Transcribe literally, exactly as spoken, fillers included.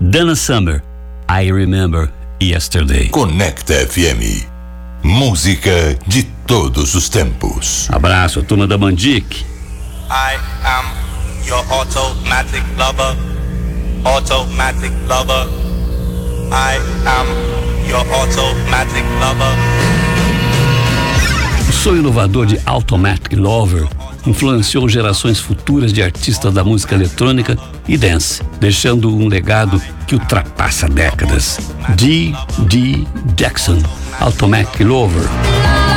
Donna Summer, I Remember Yesterday. Conecta F M. Música de todos os tempos. Abraço, turma da Mandic. I am your automatic lover. Automatic lover. I am your automatic lover. O som inovador de Automatic Lover influenciou gerações futuras de artistas da música eletrônica e dance, deixando um legado que ultrapassa décadas. D D Jackson, Automatic Lover.